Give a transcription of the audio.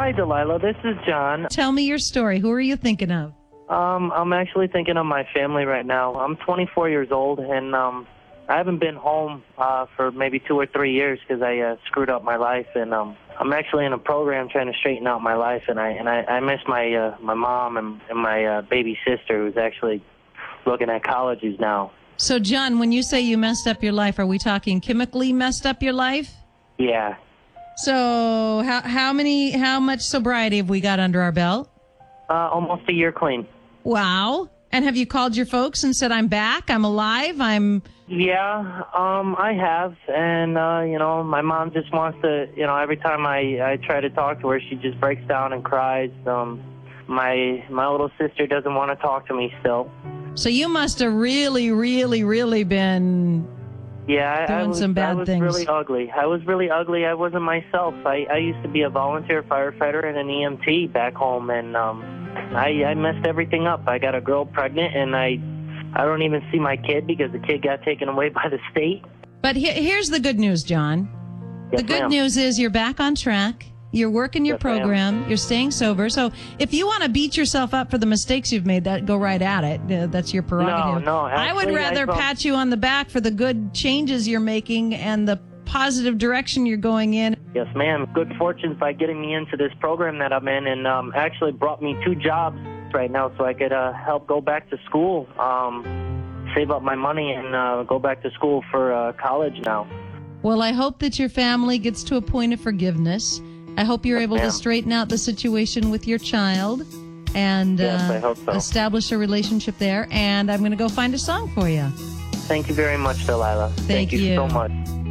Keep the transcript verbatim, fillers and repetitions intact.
Hi, Delilah. This is John. Tell me your story. Who are you thinking of? Um, I'm actually thinking of my family right now. I'm twenty-four years old, and um, I haven't been home uh, for maybe two or three years because I uh, screwed up my life, and um, I'm actually in a program trying to straighten out my life, and I and I, I miss my uh, my mom and, and my uh, baby sister, who's actually looking at colleges now. So, John, when you say you messed up your life, are we talking chemically messed up your life? Yeah. So, how how many how much sobriety have we got under our belt? Uh, almost a year clean. Wow. And have you called your folks and said, I'm back, I'm alive, I'm... Yeah, um, I have, and, uh, you know, my mom just wants to, you know, every time I, I try to talk to her, she just breaks down and cries. Um, my, my little sister doesn't want to talk to me still. So you must have really, really, really been... Yeah, I, I doing was, some bad I was things. really ugly. I was really ugly. I wasn't myself. I, I used to be a volunteer firefighter and an E M T back home, and um, I, I messed everything up. I got a girl pregnant, and I I don't even see my kid because the kid got taken away by the state. But he- here's the good news, John. Yes, the good ma'am. news is you're back on track. You're working your Yes, ma'am. program. You're staying sober. So if you want to beat yourself up for the mistakes you've made, that go right at it. Uh, that's your prerogative. No, no. I would actually, rather I felt- pat you on the back for the good changes you're making and the positive direction you're going in. Yes, ma'am. Good fortune by getting me into this program that I'm in, and um, actually brought me two jobs right now so I could uh, help go back to school, um, save up my money, and uh, go back to school for uh, college now. Well, I hope that your family gets to a point of forgiveness. I hope you're able ma'am. to straighten out the situation with your child and Yes, uh, I hope so. establish a relationship there. And I'm going to go find a song for you. Thank you very much, Delilah. Thank you you. so much.